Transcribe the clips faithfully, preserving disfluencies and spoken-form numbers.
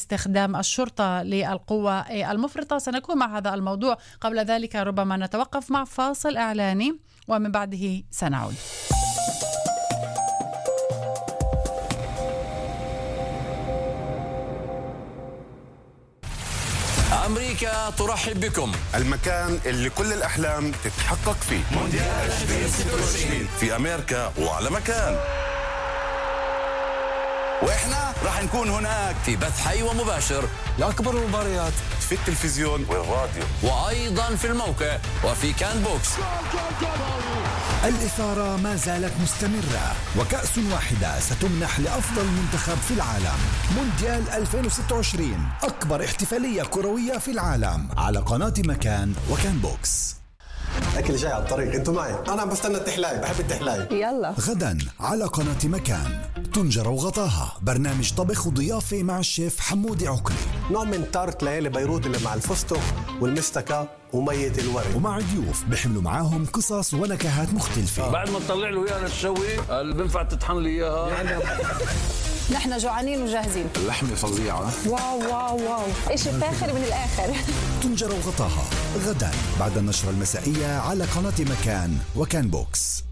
استخدام الشرطة للقوة المفرطة. سنكون مع هذا الموضوع. قبل ذلك ربما نتوقف مع فاصل إعلاني ومن بعده سنعود. أمريكا ترحب بكم، المكان اللي كل الأحلام تتحقق فيه. مونديال ألفين وستة وعشرين في أمريكا وعلى مكان، وإحنا راح نكون هناك في بث حي ومباشر لأكبر المباريات في التلفزيون والراديو، وأيضا في الموقع وفي كان بوكس. الإثارة ما زالت مستمرة، وكأس واحدة ستمنح لأفضل منتخب في العالم. مونديال ألفين وستة وعشرين، أكبر احتفالية كروية في العالم، على قناة مكان وكان بوكس. أكل جاي على الطريق، انتوا معي، أنا عم بستنى التحلاية، بحب التحلاية. يلا. غدا على قناة مكان، طنجرة وغطاها، برنامج طبخ وضيافة مع الشيف حمودي عقلي. نوع من تارت ليالي بيروت اللي مع الفستق والمستكة ومية الورد، ومع ضيوف بيحملوا معاهم قصص ونكهات مختلفة. بعد ما تطلع له اياها للشوي اللي بينفع تطحن لي اياها. يعني نحن جوعانين وجاهزين. اللحمة فظيعة. واو واو واو، إشي فاخر من الآخر. طنجرة وغطاها غدا بعد النشرة المسائية على قناة مكان وكان بوكس.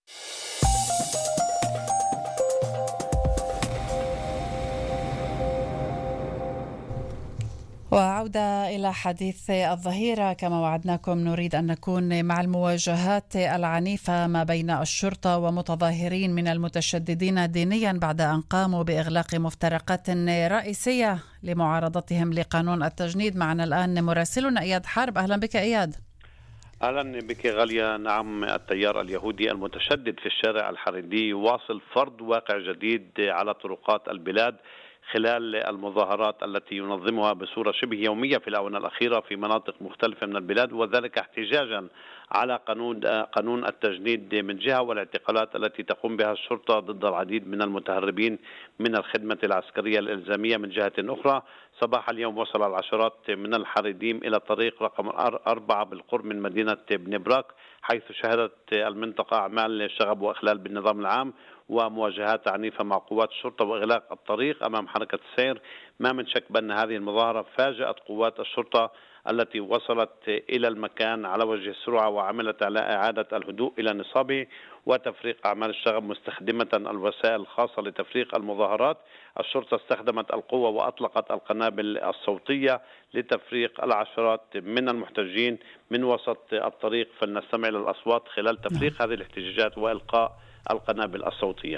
وعودة إلى حديث الظهيرة. كما وعدناكم نريد أن نكون مع المواجهات العنيفة ما بين الشرطة ومتظاهرين من المتشددين دينيا بعد أن قاموا بإغلاق مفترقات رئيسية لمعارضتهم لقانون التجنيد. معنا الآن مراسلنا إياد حرب. أهلا بك إياد. أهلا بك غالية. نعم، التيار اليهودي المتشدد في الشارع الحريدي يواصل فرض واقع جديد على طرقات البلاد خلال المظاهرات التي ينظمها بصورة شبه يومية في الآونة الأخيرة في مناطق مختلفة من البلاد، وذلك احتجاجا على قانون قانون التجنيد من جهة، والاعتقالات التي تقوم بها الشرطة ضد العديد من المتهربين من الخدمة العسكرية الإلزامية من جهة أخرى. صباح اليوم وصل العشرات من الحريديم إلى طريق رقم أربعة بالقرب من مدينة بني براك، حيث شهدت المنطقة أعمال شغب وإخلال بالنظام العام ومواجهات عنيفة مع قوات الشرطة وإغلاق الطريق أمام حركة السير. ما من شك بأن هذه المظاهرة فاجأت قوات الشرطة التي وصلت إلى المكان على وجه السرعة وعملت على إعادة الهدوء إلى نصابه وتفريق أعمال الشغب مستخدمة الوسائل الخاصة لتفريق المظاهرات. الشرطة استخدمت القوة وأطلقت القنابل الصوتية لتفريق العشرات من المحتجين من وسط الطريق. فلنستمع إلى الأصوات خلال تفريق هذه الاحتجاجات وإلقاء القنابل الصوتية.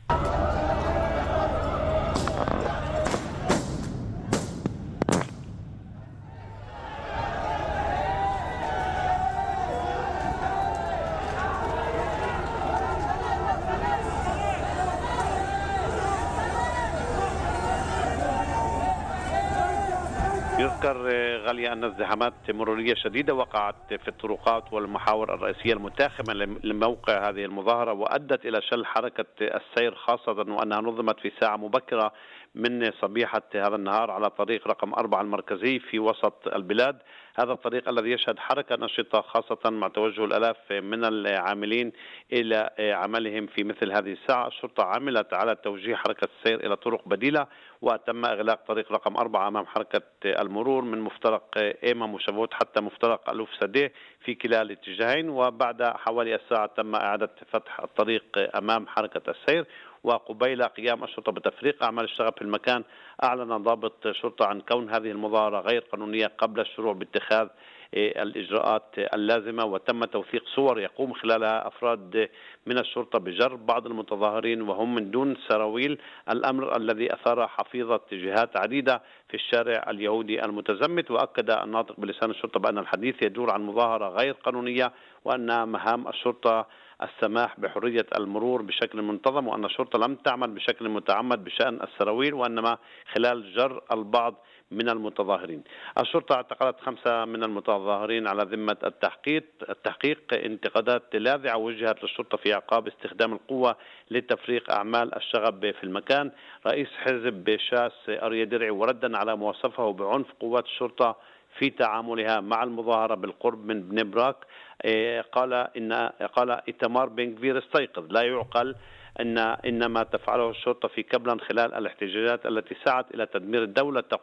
يذكر غالية أن ازدحامات مرورية شديدة وقعت في الطرقات والمحاور الرئيسية المتاخمة لموقع هذه المظاهرة، وأدت إلى شل حركة السير، خاصة وأنها نظمت في ساعة مبكرة من صبيحة هذا النهار على طريق رقم أربعة المركزي في وسط البلاد. هذا الطريق الذي يشهد حركة نشطة خاصة مع توجه الآلاف من العاملين إلى عملهم في مثل هذه الساعة. الشرطة عملت على توجيه حركة السير إلى طرق بديلة، وتم إغلاق طريق رقم أربعة أمام حركة المرور من مفترق إيما مشافوت حتى مفترق ألوف سديه في كلا الاتجاهين. وبعد حوالي الساعة تم إعادة فتح الطريق أمام حركة السير. وقبيل قيام الشرطة بتفريق أعمال الشغب في المكان، أعلن ضابط شرطة عن كون هذه المظاهرة غير قانونية قبل الشروع باتخاذ الإجراءات اللازمة. وتم توثيق صور يقوم خلالها أفراد من الشرطة بجر بعض المتظاهرين وهم من دون سراويل، الأمر الذي أثار حفيظة جهات عديدة في الشارع اليهودي المتزمت. وأكد الناطق بلسان الشرطة بأن الحديث يدور عن مظاهرة غير قانونية، وأن مهام الشرطة السماح بحرية المرور بشكل منتظم، وأن الشرطة لم تعمل بشكل متعمد بشأن السراويل، وإنما خلال جر البعض من المتظاهرين. الشرطة اعتقلت خمسة من المتظاهرين على ذمة التحقيق التحقيق انتقادات لاذعة وجهت للشرطة في عقاب استخدام القوة لتفريق أعمال الشغب في المكان. رئيس حزب شاس أريا درعي، وردا على ما وصفه بعنف قوات الشرطة في تعاملها مع المظاهرة بالقرب من بني براك، قال إن قال إيتمار بن غفير استيقظ، لا يعقل أن إن ما تفعله الشرطة في كبلن خلال الاحتجاجات التي سعت إلى تدمير الدولة